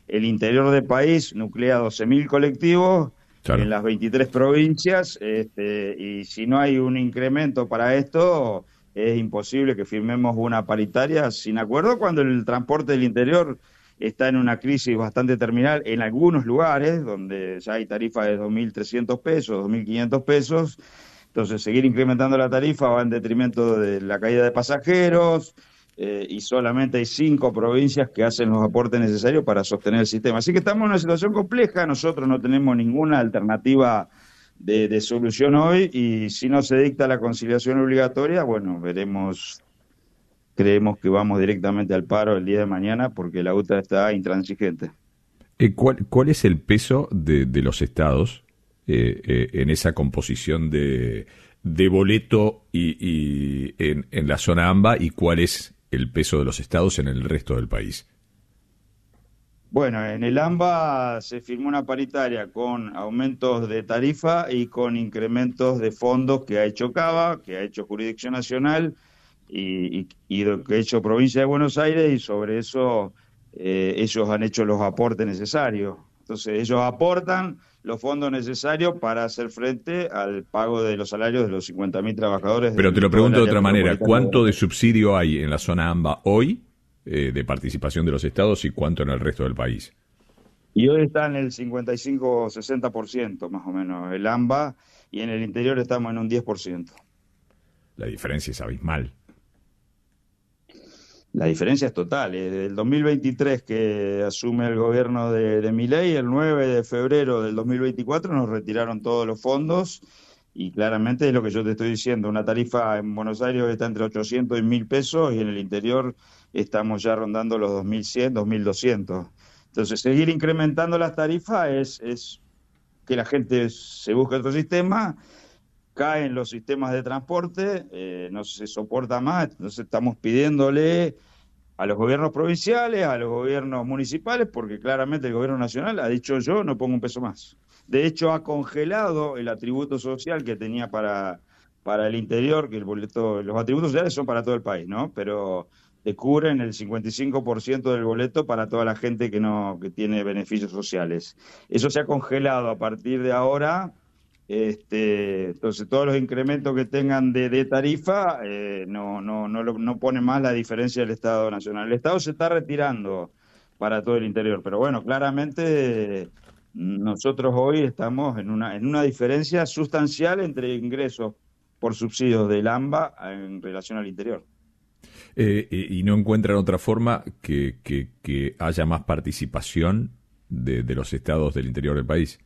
el interior del país nuclea 12.000 colectivos en Claro. las 23 provincias, y si no hay un incremento para esto, es imposible que firmemos una paritaria sin acuerdo cuando el transporte del interior está en una crisis bastante terminal en algunos lugares, donde ya hay tarifas de 2.300 pesos, 2.500 pesos. Entonces, seguir incrementando la tarifa va en detrimento de la caída de pasajeros, y solamente hay 5 provincias que hacen los aportes necesarios para sostener el sistema. Así que estamos en una situación compleja, nosotros no tenemos ninguna alternativa de solución hoy, y si no se dicta la conciliación obligatoria, bueno, veremos, creemos que vamos directamente al paro el día de mañana porque la UTA está intransigente. ¿Cuál es el peso de los estados en esa composición de boleto y en la zona AMBA, y cuál es el peso de los estados en el resto del país? Bueno, en el AMBA se firmó una paritaria con aumentos de tarifa y con incrementos de fondos que ha hecho Cava, que ha hecho Jurisdicción Nacional y lo que ha hecho Provincia de Buenos Aires, y sobre eso ellos han hecho los aportes necesarios. Entonces ellos aportan los fondos necesarios para hacer frente al pago de los salarios de los 50.000 trabajadores Pero te de lo todo el pregunto de área otra manera, metropolitana de ¿cuánto Buenos de Aires. subsidio hay en la zona AMBA hoy de participación de los estados y cuánto en el resto del país? Y hoy está en el 55-60% más o menos el AMBA, y en el interior estamos en un 10%. La diferencia es abismal. La diferencia es total. Desde el 2023 que asume el gobierno de Milei, el 9 de febrero del 2024 nos retiraron todos los fondos, y claramente es lo que yo te estoy diciendo. Una tarifa en Buenos Aires está entre 800 y 1.000 pesos, y en el interior estamos ya rondando los 2.100, 2.200. Entonces, seguir incrementando las tarifas es que la gente se busque otro sistema, caen los sistemas de transporte, no se soporta más. Entonces estamos pidiéndole a los gobiernos provinciales, a los gobiernos municipales, porque claramente el gobierno nacional ha dicho: yo no pongo un peso más. De hecho, ha congelado el atributo social que tenía para el interior, que el boleto, los atributos sociales son para todo el país, ¿no? Pero te cubren el 55% del boleto para toda la gente que no, que tiene beneficios sociales. Eso se ha congelado a partir de ahora. Entonces todos los incrementos que tengan de tarifa, no pone más la diferencia del Estado Nacional. El Estado se está retirando para todo el interior, pero bueno, claramente nosotros hoy estamos en una diferencia sustancial entre ingresos por subsidios del AMBA en relación al interior. Y no encuentran otra forma que haya más participación de los estados del interior del país.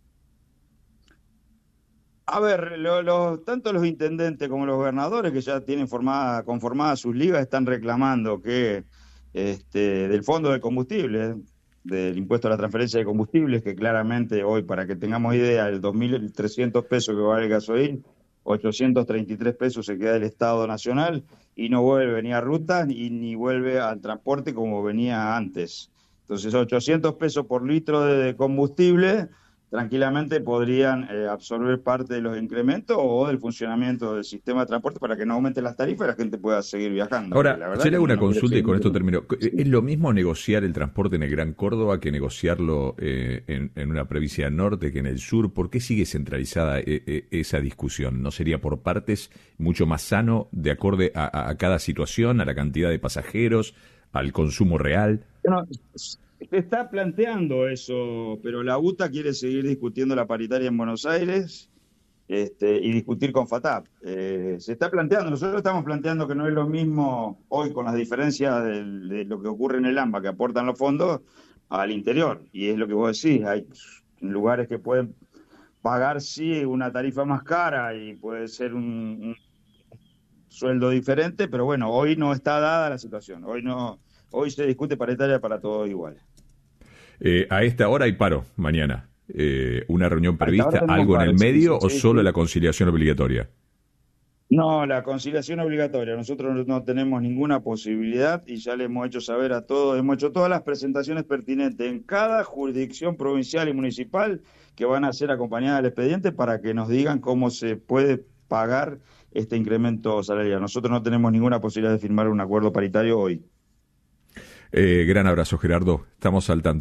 A ver, tanto los intendentes como los gobernadores, que ya tienen conformadas sus ligas, están reclamando que del fondo de combustible, del impuesto a la transferencia de combustibles, que claramente hoy, para que tengamos idea, el 2.300 pesos que vale el gasoil, 833 pesos se queda del Estado Nacional, y no vuelve ni a rutas ni vuelve al transporte como venía antes. Entonces, 800 pesos por litro de combustible tranquilamente podrían absorber parte de los incrementos o del funcionamiento del sistema de transporte para que no aumenten las tarifas y la gente pueda seguir viajando, porque Ahora, la yo verdad le que hago no, una no quiere consulta y seguir con esto incrementando. termino. Sí. ¿Es lo mismo negociar el transporte en el Gran Córdoba que negociarlo en una provincia del norte que en el sur? ¿Por qué sigue centralizada esa discusión? ¿No sería por partes mucho más sano, de acorde a cada situación, a la cantidad de pasajeros, al consumo real? Bueno, se está planteando eso, pero la UTA quiere seguir discutiendo la paritaria en Buenos Aires, y discutir con FATAP. Se está planteando, nosotros estamos planteando que no es lo mismo hoy, con las diferencias de lo que ocurre en el AMBA, que aportan los fondos, al interior. Y es lo que vos decís, hay lugares que pueden pagar, sí, una tarifa más cara y puede ser un sueldo diferente, pero bueno, hoy no está dada la situación. Hoy no, hoy se discute paritaria para todos iguales. A esta hora hay paro mañana. ¿Una reunión A esta hora prevista, tenemos algo en el paro, sí, medio sí, o sí, solo la sí. conciliación obligatoria? No, la conciliación obligatoria. Nosotros no tenemos ninguna posibilidad, y ya le hemos hecho saber a todos, hemos hecho todas las presentaciones pertinentes en cada jurisdicción provincial y municipal, que van a ser acompañadas del expediente, para que nos digan cómo se puede pagar este incremento salarial. Nosotros no tenemos ninguna posibilidad de firmar un acuerdo paritario hoy. Gran abrazo, Gerardo. Estamos al tanto.